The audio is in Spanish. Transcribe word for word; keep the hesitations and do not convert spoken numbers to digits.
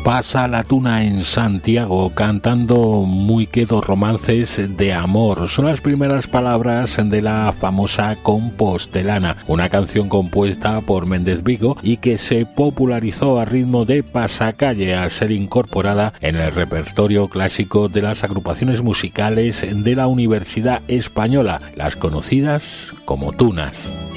pasa la tuna en Santiago cantando muy quedos romances de amor. Son las primeras palabras de la famosa Compostelana, una canción compuesta por Méndez Vigo y que se popularizó a ritmo de pasacalle al ser incorporada en el repertorio clásico de las agrupaciones musicales de la Universidad Española, las conocidas como tunas.